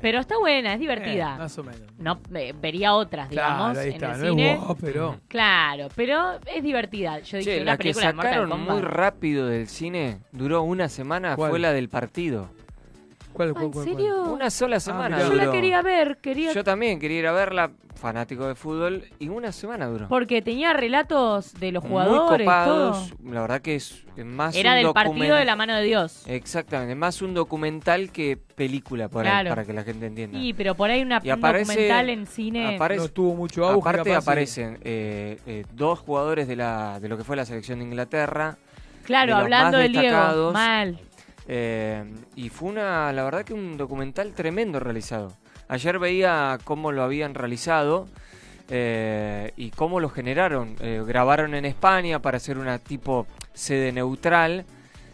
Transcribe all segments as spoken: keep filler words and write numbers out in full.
Pero está buena, es divertida. Eh, más o menos. No, eh, vería otras, digamos, Claro, ahí en está. el No cine. es guau, pero... Claro, pero es divertida. Yo dije, Che, una la que película de Mortal sacaron Kombat. muy rápido del cine, duró una semana, ¿Cuál? fue la del partido. ¿Cuál, Ah, cuál, ¿en cuál, serio? Una sola semana mirá. Yo duró. la quería ver, quería... Yo también quería ir a verla, fanático de fútbol, y una semana duró. Porque tenía relatos de los Muy jugadores, copados, todo. la verdad que es más Era un del documen- partido de la mano de Dios. Exactamente, más un documental que película por ahí, Claro. para que la gente entienda. Sí, pero por ahí una, Y un aparece- documental en cine... aparece- No tuvo mucho auge. Aparte capaz, aparecen eh, eh, dos jugadores de la de lo que fue la selección de Inglaterra, Claro, de los hablando más del Diego. destacados. Mal. eh, y fue una, la verdad que un documental tremendo realizado. Ayer veía cómo lo habían realizado eh, y cómo lo generaron. Eh, grabaron en España para hacer una tipo sede neutral,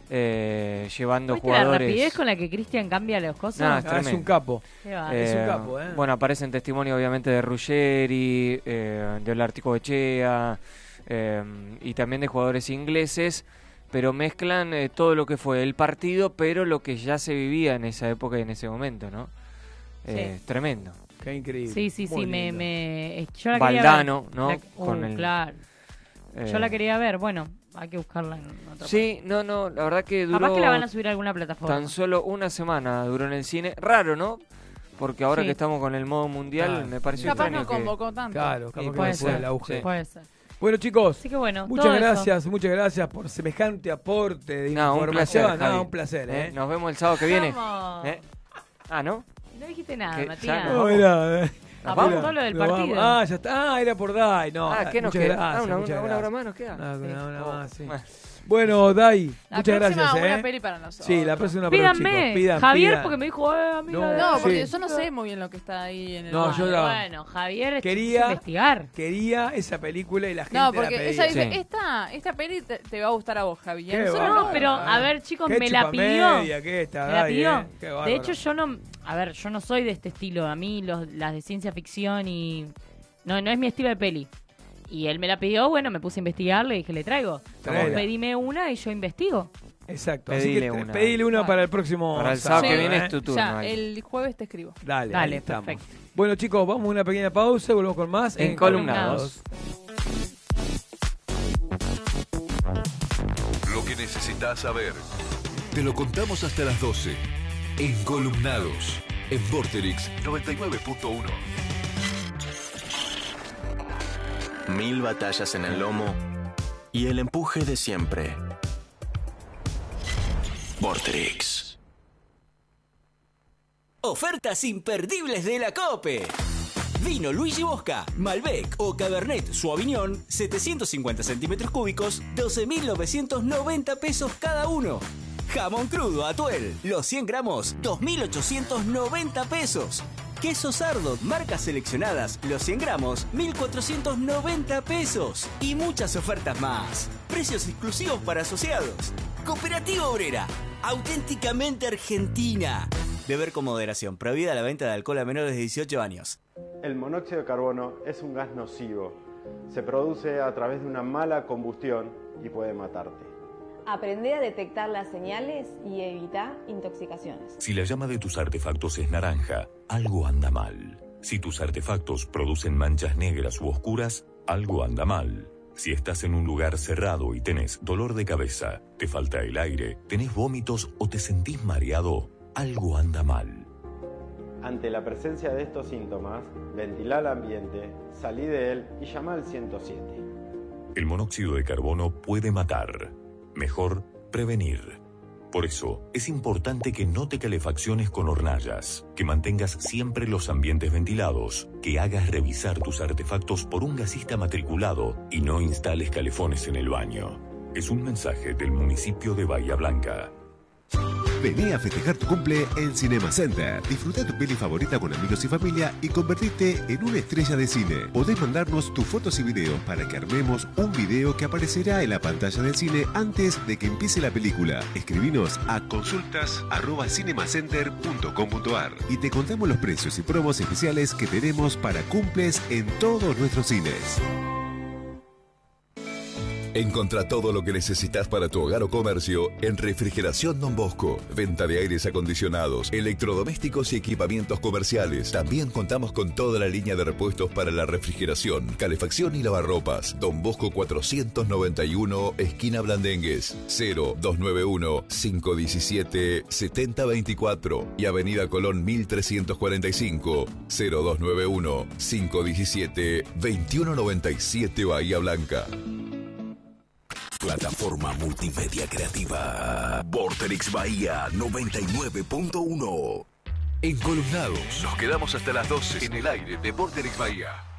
eh, llevando ¿Viste la jugadores. rapidez con la que Cristian cambia las cosas? Nah, Ah, es tremendo. un capo. Qué va. Es un capo, ¿eh? Bueno, aparecen testimonios obviamente de Ruggeri, eh, de Olártico Echea eh, y también de jugadores ingleses, pero mezclan eh, todo lo que fue el partido, pero lo que ya se vivía en esa época y en ese momento, ¿no? Eh, Sí. Tremendo. Qué increíble. Sí, sí, Muy sí, me, lindo. me... Yo la quería Valdano, ver. ¿no? La- Con Uh, el- claro. Eh, Yo la quería ver, bueno, hay que buscarla en otra Sí, no, no, la verdad que parte. duró Capaz que la van a subir a alguna plataforma. tan solo una semana, duró en el cine. Raro, ¿no? Porque ahora Sí. que estamos con el modo mundial, Claro. me pareció Capaz extraño no que... convocó tanto. Claro, Sí, capaz que puede no fue ser. el auge. Sí. Puede ser. Bueno, chicos, Así que bueno, muchas todo eso. gracias, muchas gracias por semejante aporte de No, un información. placer, Javi. No, un placer, Eh, ¿eh? Nos vemos el sábado que viene. Vamos. ¿Eh? Ah, ¿no? No dijiste nada, Que Matías. ya No, mirá, eh. ¿Nos Aparte vamos? todo lo del Nos partido. vamos. Ah, ya está. Ah, era por Dai. No, Ah, ¿qué nos muchas queda? gracias, Ah, una, muchas una, una hora gracias. más nos queda. Una, Sí. una, una Oh, más, sí. bueno. Bueno, Dai, La muchas próxima, gracias, una ¿eh? peli para nosotros. Sí, la próxima para los Pídanme. chicos. Pidan, Javier, pidan. porque me dijo, eh, amiga. No, de- No, Sí. porque yo no sé muy bien lo que está ahí en el No, baño. yo la- Bueno, Javier es Quería- investigar. Quería esa película y la gente No, la porque pedía. ella dice, Sí. esta, esta peli te, te va a gustar a vos, Javi. Y a Qué nosotros bárbaro. No, pero a ver, chicos, Qué me la pidió. chupamedia que esta, Me la Dai, pidió. eh. Qué De bárbaro. hecho, yo no. A ver, yo no soy de este estilo. A mí, los, las de ciencia ficción y. No, no es mi estilo de peli. Y él me la pidió, bueno, me puse a investigar, le dije, le traigo. Vos Traela. pedime una y yo investigo. Exacto. Así Pedile que una. pedile una para el próximo Para el sábado que viene ¿eh? es tu turno. Ya, ahí. el jueves te escribo. Dale, Dale, ahí estamos. perfecto. Bueno, chicos, vamos a una pequeña pausa y volvemos con más Encolumnados. Lo que necesitas saber. Te lo contamos hasta las doce. Encolumnados. En Vorterix noventa y nueve punto uno. Mil batallas en el lomo y el empuje de siempre. Vorterix. Ofertas imperdibles de la COPE. Vino Luigi Bosca, Malbec o Cabernet Sauvignon, setecientos cincuenta centímetros cúbicos, doce mil novecientos noventa pesos cada uno. Jamón crudo Atuel, los cien gramos, dos mil ochocientos noventa pesos. Queso sardo, marcas seleccionadas, los cien gramos, mil cuatrocientos noventa pesos. Y muchas ofertas más. Precios exclusivos para asociados. Cooperativa Obrera, auténticamente argentina. Beber con moderación, prohibida la venta de alcohol a menores de dieciocho años. El monóxido de carbono es un gas nocivo. Se produce a través de una mala combustión y puede matarte. Aprende a detectar las señales y evita intoxicaciones. Si la llama de tus artefactos es naranja, algo anda mal. Si tus artefactos producen manchas negras u oscuras, algo anda mal. Si estás en un lugar cerrado y tenés dolor de cabeza, te falta el aire, tenés vómitos o te sentís mareado, algo anda mal. Ante la presencia de estos síntomas, ventila el ambiente, salí de él y llama al ciento siete. El monóxido de carbono puede matar. Mejor prevenir. Por eso, es importante que no te calefacciones con hornallas, que mantengas siempre los ambientes ventilados, que hagas revisar tus artefactos por un gasista matriculado y no instales calefones en el baño. Es un mensaje del municipio de Bahía Blanca. Vení a festejar tu cumple en Cinema Center. Disfruta tu peli favorita con amigos y familia y convertirte en una estrella de cine. Podés mandarnos tus fotos y videos para que armemos un video que aparecerá en la pantalla del cine antes de que empiece la película. Escribinos a consultas arroba cinemacenter punto com punto ar y te contamos los precios y promos especiales que tenemos para cumples en todos nuestros cines. Encontrá todo lo que necesitas para tu hogar o comercio en Refrigeración Don Bosco. Venta de aires acondicionados, electrodomésticos y equipamientos comerciales. También contamos con toda la línea de repuestos para la refrigeración, calefacción y lavarropas. Don Bosco cuatrocientos noventa y uno, esquina Blandengues, cero dos nueve uno, cinco uno siete, siete cero dos cuatro y Avenida Colón mil trescientos cuarenta y cinco, cero dos nueve uno, cinco uno siete, dos uno nueve siete, Bahía Blanca. Plataforma multimedia creativa. Vorterix Bahía noventa y nueve punto uno. En Columnados nos quedamos hasta las doce en el aire de Vorterix Bahía.